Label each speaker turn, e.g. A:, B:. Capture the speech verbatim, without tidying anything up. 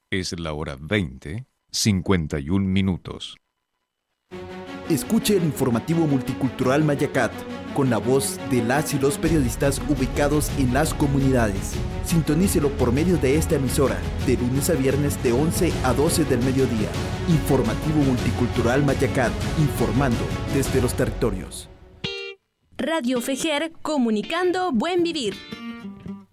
A: Es la hora veinte, cincuenta y un minutos.
B: Escuche el informativo multicultural Mayacat, con la voz de las y los periodistas ubicados en las comunidades. Sintonícelo por medio de esta emisora, de lunes a viernes de once a doce del mediodía. Informativo multicultural Mayacat, informando desde los territorios.
C: Radio Fejer, comunicando buen vivir.